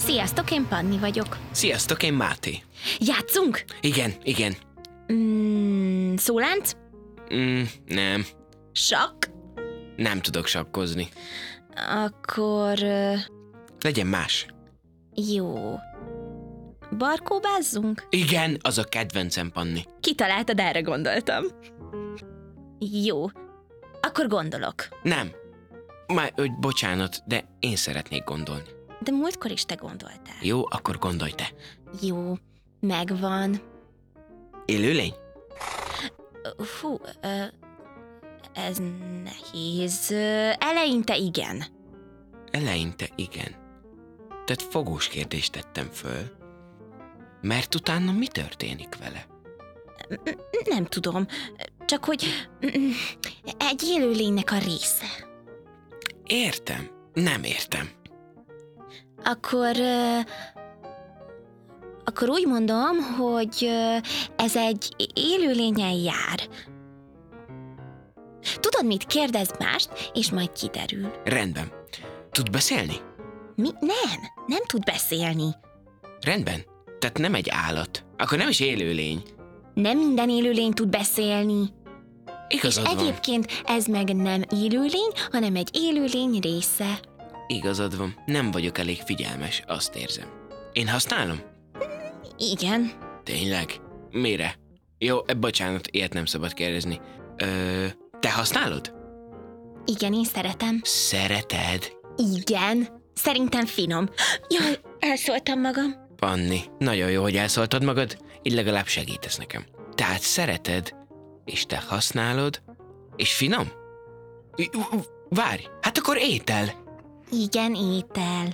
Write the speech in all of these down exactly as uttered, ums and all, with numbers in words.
Sziasztok, én Panni vagyok. Sziasztok, én Máté. Játszunk? Igen, igen. Mm, szólánc? Mm, nem, Sakk? nem tudok sakkozni. Akkor... ö, Legyen más. Jó. Barkóbázzunk? Igen, az a kedvencem, Panni. Kitaláltad, erre gondoltam. Jó. Akkor gondolok. Nem. Már, hogy bocsánat, de én szeretnék gondolni. De múltkor is te gondoltál. Jó, akkor gondolj te. Jó. Megvan. Élőlény? Fú, ö, ez nehéz. Ö, Eleinte igen. Eleinte igen. Tehát fogós kérdést tettem föl. Mert utána mi történik vele? Nem tudom. Csak hogy mm, egy élőlénynek a része. Értem. Nem értem. Akkor... ö, Akkor úgy mondom, hogy ö, ez egy élőlényen jár. Tudod mit? Kérdezd mást, és majd kiderül. Rendben. Tud beszélni? Mi? Nem, nem tud beszélni. Rendben. Tehát nem egy állat. Akkor nem is élőlény. Nem minden élőlény tud beszélni. És Igazad van. egyébként ez meg nem élőlény, hanem egy élőlény része. Igazad van. Nem vagyok elég figyelmes, azt érzem. Én használom? Igen. Tényleg? Mire? Jó, e, bocsánat, ilyet nem szabad kérdezni. Ö, te használod? Igen, én szeretem. Szereted? Igen. Szerintem finom. Jaj, elszóltam magam. Panni, nagyon jó, hogy elszóltad magad, így legalább segítesz nekem. Tehát szereted, és te használod, és finom? Várj, hát akkor étel. Igen, étel.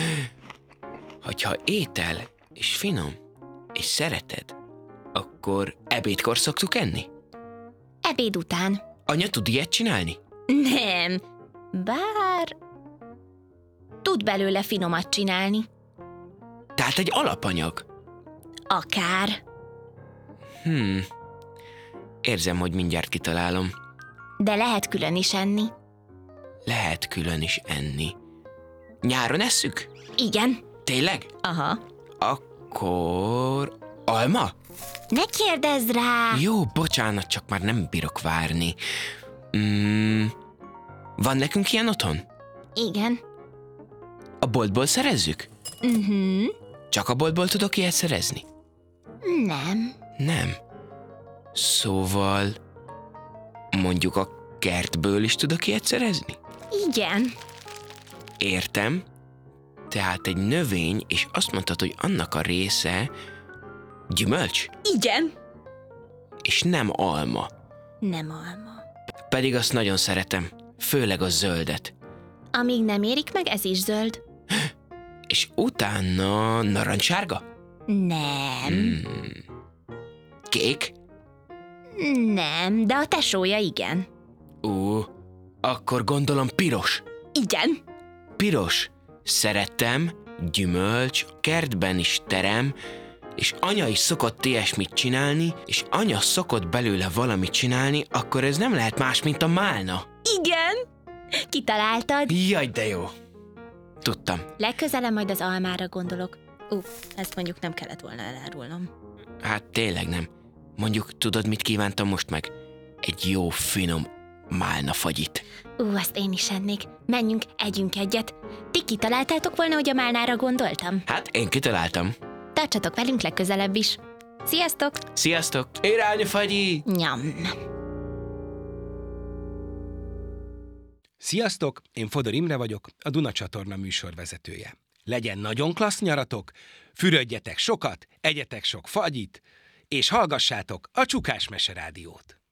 Hogyha étel, és finom, és szereted, akkor ebédkor szoktuk enni? Ebéd után. Anya tud ilyet csinálni? Nem. Bár... Tud belőle finomat csinálni. Tehát egy alapanyag. Akár. Hmm. Érzem, hogy mindjárt kitalálom. De lehet külön is enni. Lehet külön is enni. Nyáron esszük? Igen. Tényleg? Aha. Akkor... Alma? Ne kérdezz rá! Jó, bocsánat, csak már nem bírok várni. Mm, van nekünk ilyen otthon? Igen. A boltból szerezzük? Mhm. Csak a boltból tudok ilyet szerezni? Nem. Nem. Szóval... Mondjuk a kertből is tudok ilyet szerezni? Igen. Értem. Tehát egy növény, és azt mondtad, hogy annak a része gyümölcs, Igen. és nem alma. Nem alma. Pedig azt nagyon szeretem, főleg a zöldet. Amíg nem érik meg, ez is zöld. És utána narancssárga? Nem. Hmm. Kék? Nem, de a tesója igen. Ó, akkor gondolom piros. Igen. Piros. Szeretem, gyümölcs, kertben is terem, és anya is szokott ilyesmit csinálni, és anya szokott belőle valamit csinálni, akkor ez nem lehet más, mint a málna. Igen. Kitaláltad. Jaj, de jó. Tudtam. Legközelebb majd az almára gondolok. Ú, ezt mondjuk nem kellett volna elárulnom. Hát tényleg nem. Mondjuk tudod, mit kívántam most meg? Egy jó, finom málnafagyit. Ú, azt én is ennék. Menjünk, együnk egyet. Ti kitaláltátok volna, hogy a málnára gondoltam? Hát én kitaláltam. Tartsatok velünk legközelebb is. Sziasztok! Sziasztok! Érányfagyi! Nyam! Sziasztok, én Fodor Imre vagyok, a Duna csatorna műsorvezetője. Legyen nagyon klassz nyaratok, fürödjetek sokat, egyetek sok fagyit, és hallgassátok a Csukás Mese Rádiót.